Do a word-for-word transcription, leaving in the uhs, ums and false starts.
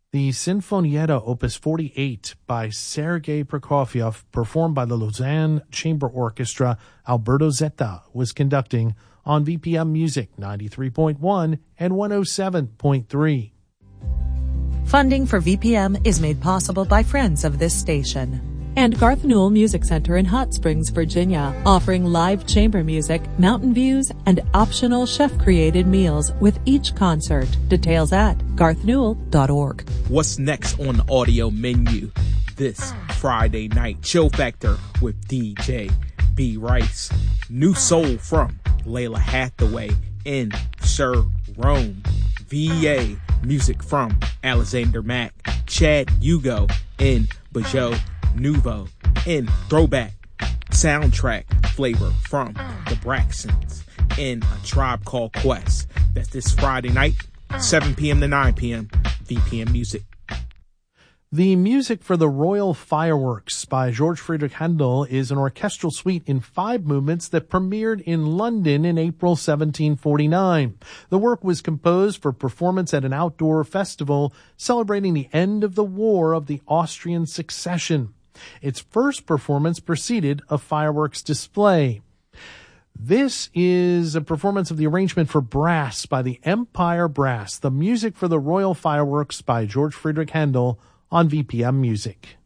The Sinfonietta Opus forty-eight by Sergei Prokofiev, performed by the Lausanne Chamber Orchestra, Alberto Zetta was conducting on V P M Music ninety-three point one and one oh seven point three. Funding for V P M is made possible by friends of this station. And Garth Newell Music Center in Hot Springs, Virginia, offering live chamber music, mountain views, and optional chef-created meals with each concert. Details at garth newell dot org. What's next on the audio menu? This Friday night, Chill Factor with D J B. Rice. New soul from Layla Hathaway in Sir Rome. V A music from Alexander Mack. Chad Hugo in Bajo Nouveau in Throwback soundtrack flavor from the Braxtons in A Tribe Called Quest. That's this Friday night, seven p.m. to nine p.m. V P M Music. The music for the Royal Fireworks by George Friedrich Handel is an orchestral suite in five movements that premiered in London in April seventeen forty-nine. The work was composed for performance at an outdoor festival celebrating the end of the War of the Austrian Succession. Its first performance preceded a fireworks display. This is a performance of the arrangement for brass by the Empire Brass, the music for the Royal Fireworks by George Friedrich Handel on V P M Music.